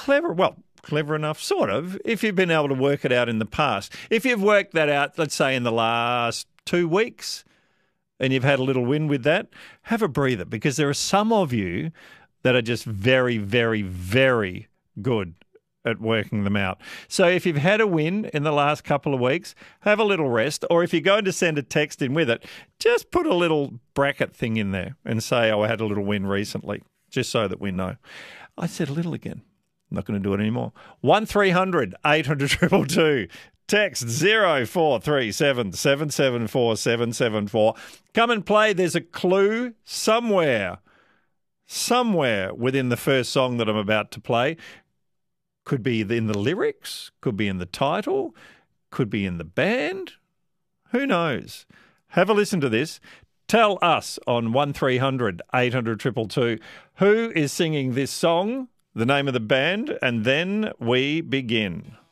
clever. Well, clever enough, sort of, if you've been able to work it out in the past. If you've worked that out, let's say in the last 2 weeks, and you've had a little win with that, have a breather, because there are some of you that are just very, very, very good at working them out. So if you've had a win in the last couple of weeks, have a little rest, or if you're going to send a text in with it, just put a little bracket thing in there and say, I had a little win recently, just so that we know. I said a little again. I'm not going to do it anymore. 1300 800 222. Text 0437 774 774. Come and play. There's a clue somewhere within the first song that I'm about to play. Could be in the lyrics, could be in the title, could be in the band. Who knows? Have a listen to this. Tell us on 1300 800 222 who is singing this song, the name of the band, and then we begin.